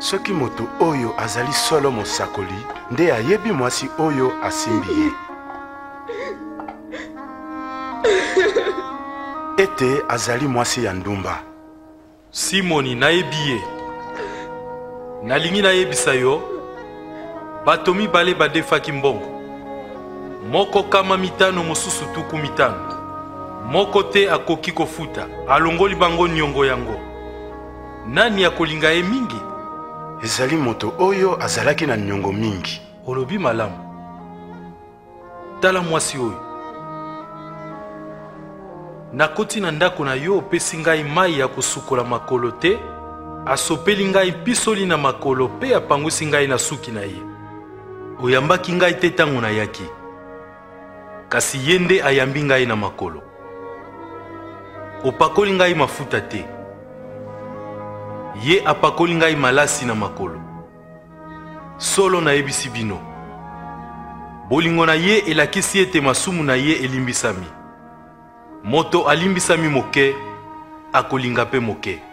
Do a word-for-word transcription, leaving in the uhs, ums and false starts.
Soki moto oyo azali solo mosakoli nde ayebi mwasi oyo asimbi ye. Ete azali mwasi ya ndumba. Simoni nayebi ye. Nalingi nayebisa yo bato mibale badefaki mbongo. Moko kama mitano mosusu tuku mitano. Moko te akoki kofuta alongoli bango nyongo yango. Nani akolinga ye mingi? Ezali moto oyo azalaki na nyongo mingi. Olobi malamu. Tala mwasi oyo. Nakoti na ndako na yo opesi ngai mai ya kosukola makolo te, asopeli ngai pisoli na makolo pe apangusi ngai na suki na ye. Oyambaki ngai te tango na yaki. Kasi yende ayambi ngai na makolo. Opakoli ngai mafuta te. Ye apakoli ngai malasi na makolo. Solo na yebisi bino. Bolingo na ye elakisi ete masumu na ye elimbisami. Moto alimbisami moke, akolinga pe moke.